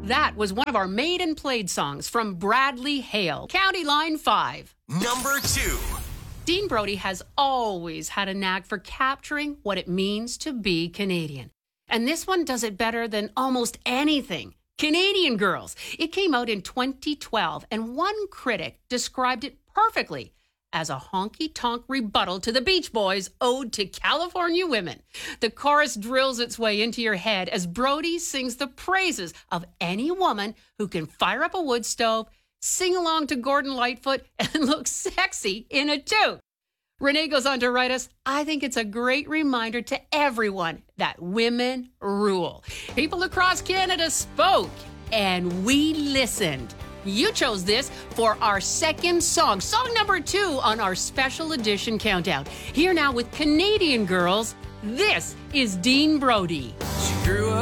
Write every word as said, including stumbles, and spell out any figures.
That was one of our made and played songs from Bradley Hale, County Line five. Number two. Dean Brody has always had a knack for capturing what it means to be Canadian. And this one does it better than almost anything. Canadian Girls. It came out in twenty twelve, and one critic described it perfectly as a honky-tonk rebuttal to the Beach Boys' Ode to California Women. The chorus drills its way into your head as Brody sings the praises of any woman who can fire up a wood stove, sing along to Gordon Lightfoot, and look sexy in it too. Renee goes on to write us, I think it's a great reminder to everyone that women rule. People across Canada spoke, and we listened. You chose this for our second song, song number two on our special edition countdown. Here now with Canadian Girls, this is Dean Brody. She grew up